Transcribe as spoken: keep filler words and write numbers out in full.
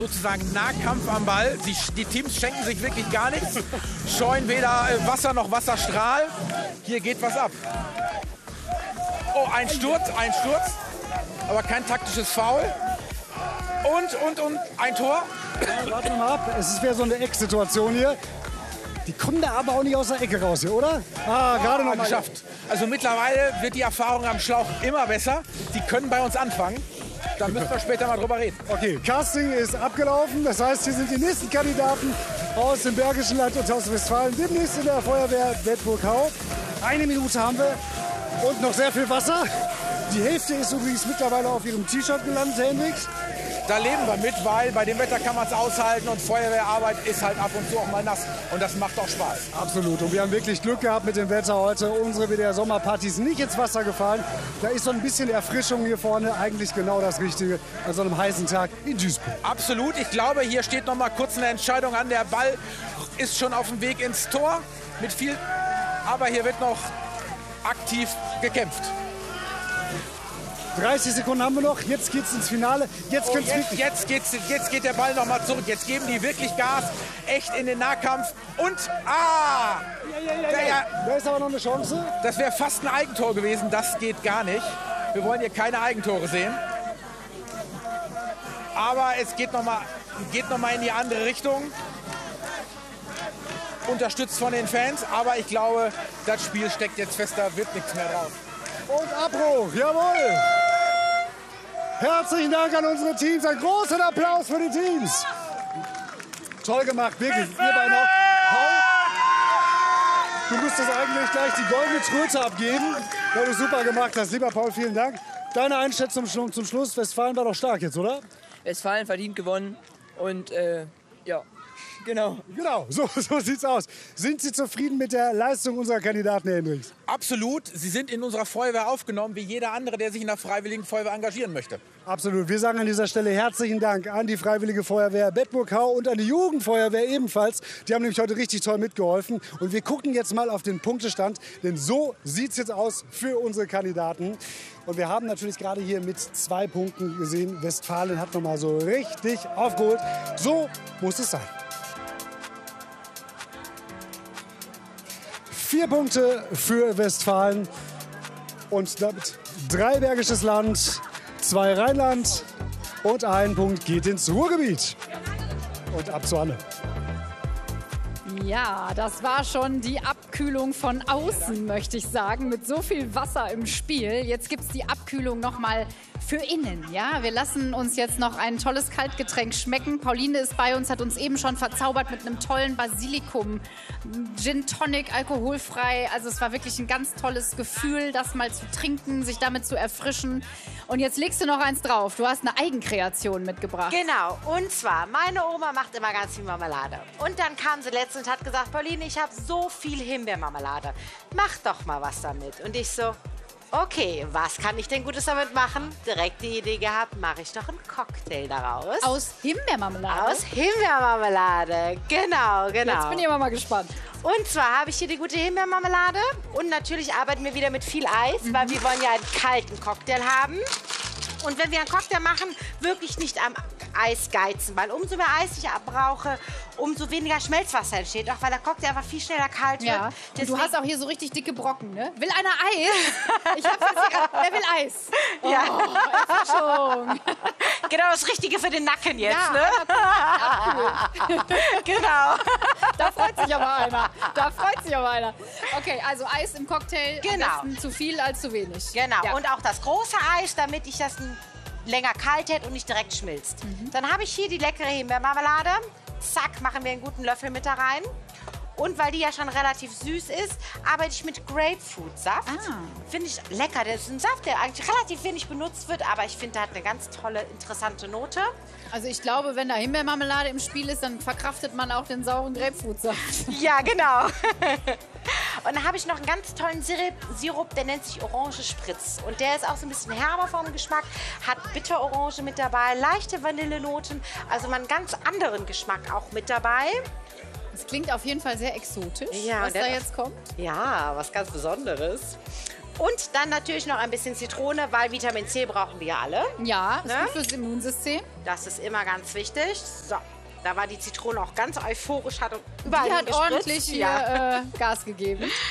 Sozusagen Nahkampf am Ball. Die, die Teams schenken sich wirklich gar nichts, scheuen weder äh, Wasser noch Wasserstrahl. Hier geht was ab. Oh, ein Sturz, ein Sturz, aber kein taktisches Foul. Und, und, und ein Tor. Ja, warten wir mal ab. Es wäre so eine Ecksituation hier. Die kommen da aber auch nicht aus der Ecke raus hier, oder? Ah, gerade noch mal geschafft. Also mittlerweile wird die Erfahrung am Schlauch immer besser. Die können bei uns anfangen. Da müssen wir später mal drüber reden. Okay, Casting ist abgelaufen. Das heißt, hier sind die nächsten Kandidaten aus dem Bergischen Land und aus Westfalen. Demnächst in der Feuerwehr Bedburg-Hau. Eine Minute haben wir und noch sehr viel Wasser. Die Hälfte ist übrigens mittlerweile auf ihrem T-Shirt gelandet, Herr Hendricks. Da leben wir mit, weil bei dem Wetter kann man es aushalten und Feuerwehrarbeit ist halt ab und zu auch mal nass. Und das macht auch Spaß. Absolut. Und wir haben wirklich Glück gehabt mit dem Wetter heute. Unsere W D R-Sommerparty ist nicht ins Wasser gefallen. Da ist so ein bisschen Erfrischung hier vorne eigentlich genau das Richtige an so einem heißen Tag in Duisburg. Absolut. Ich glaube, hier steht noch mal kurz eine Entscheidung an. Der Ball ist schon auf dem Weg ins Tor mit viel, aber hier wird noch aktiv gekämpft. dreißig Sekunden haben wir noch, jetzt geht's ins Finale. Jetzt, oh, jetzt, jetzt, geht's, jetzt geht der Ball noch mal zurück. Jetzt geben die wirklich Gas, echt in den Nahkampf. Und, ah! Ja, ja, ja, ja. Ja. Da ist aber noch eine Chance. Das wäre fast ein Eigentor gewesen, das geht gar nicht. Wir wollen hier keine Eigentore sehen. Aber es geht noch mal, geht noch mal in die andere Richtung. Unterstützt von den Fans, aber ich glaube, das Spiel steckt jetzt fest, da wird nichts mehr drauf. Und Abbruch, jawohl! Herzlichen Dank an unsere Teams, einen großen Applaus für die Teams. Toll gemacht, wirklich. Ihr beiden auch. Paul, du müsstest eigentlich gleich die goldene Tröte abgeben, weil du super gemacht hast. Lieber Paul, vielen Dank. Deine Einschätzung zum Schluss, Westfalen war doch stark jetzt, oder? Westfalen verdient gewonnen und äh, ja. Genau. Genau, so, so sieht's aus. Sind Sie zufrieden mit der Leistung unserer Kandidaten, Herr Hendricks? Absolut. Sie sind in unserer Feuerwehr aufgenommen, wie jeder andere, der sich in der Freiwilligen Feuerwehr engagieren möchte. Absolut. Wir sagen an dieser Stelle herzlichen Dank an die Freiwillige Feuerwehr Bedburg-Hau und an die Jugendfeuerwehr ebenfalls. Die haben nämlich heute richtig toll mitgeholfen. Und wir gucken jetzt mal auf den Punktestand, denn so sieht's jetzt aus für unsere Kandidaten. Und wir haben natürlich gerade hier mit zwei Punkten gesehen, Westfalen hat noch mal so richtig aufgeholt. So muss es sein. Vier Punkte für Westfalen und damit drei Bergisches Land, zwei Rheinland und ein Punkt geht ins Ruhrgebiet. Und ab zu Anne. Ja, das war schon die Abkühlung von außen, möchte ich sagen, mit so viel Wasser im Spiel. Jetzt gibt es die Abkühlung noch mal für innen. Ja, wir lassen uns jetzt noch ein tolles Kaltgetränk schmecken. Pauline ist bei uns, hat uns eben schon verzaubert mit einem tollen Basilikum, Gin Tonic, alkoholfrei. Also es war wirklich ein ganz tolles Gefühl, das mal zu trinken, sich damit zu erfrischen. Und jetzt legst du noch eins drauf. Du hast eine Eigenkreation mitgebracht. Genau, und zwar, meine Oma macht immer ganz viel Marmelade. Und dann kam sie letztens und hat gesagt, Pauline, ich habe so viel Himbeermarmelade. Mach doch mal was damit. Und ich so, okay, was kann ich denn Gutes damit machen? Direkt die Idee gehabt, mache ich doch einen Cocktail daraus. Aus Himbeermarmelade? Aus Himbeermarmelade, genau, genau. Jetzt bin ich aber mal gespannt. Und zwar habe ich hier die gute Himbeermarmelade und natürlich arbeiten wir wieder mit viel Eis, mhm. weil wir wollen ja einen kalten Cocktail haben. Und wenn wir einen Cocktail machen, wirklich nicht am Eis geizen, weil umso mehr Eis ich abbrauche, umso weniger Schmelzwasser entsteht, auch weil der Cocktail einfach viel schneller kalt ja. wird. Und du hast auch hier so richtig dicke Brocken, ne? Will einer Eis? Ich hab's jetzt hier, wer will Eis? Oh, ja. Erfrischung. Genau das Richtige für den Nacken jetzt, ja, ne? Genau. Da freut sich aber einer. Da freut sich aber einer. Okay, also Eis im Cocktail, genau. Am besten zu viel als zu wenig. Genau, ja. Und auch das große Eis, damit ich das länger kalt hält und nicht direkt schmilzt. Mhm. Dann habe ich hier die leckere Himbeermarmelade. Zack, machen wir einen guten Löffel mit da rein. Und weil die ja schon relativ süß ist, arbeite ich mit Grapefruitsaft. Ah. Finde ich lecker. Das ist ein Saft, der eigentlich relativ wenig benutzt wird, aber ich finde, der hat eine ganz tolle, interessante Note. Also ich glaube, wenn da Himbeermarmelade im Spiel ist, dann verkraftet man auch den sauren Grapefruitsaft. Ja, genau. Und dann habe ich noch einen ganz tollen Sirup, Sirup, der nennt sich Orange Spritz. Und der ist auch so ein bisschen herber vom Geschmack, hat Bitterorange mit dabei, leichte Vanillenoten, also mal einen ganz anderen Geschmack auch mit dabei. Es klingt auf jeden Fall sehr exotisch, ja, was da jetzt kommt. Ja, was ganz Besonderes. Und dann natürlich noch ein bisschen Zitrone, weil Vitamin C brauchen wir alle. Ja, ist ne? gut fürs Immunsystem. Das ist immer ganz wichtig. So, da war die Zitrone auch ganz euphorisch, hat überall Die hat gespritzt. ordentlich hier Ja. äh, Gas gegeben.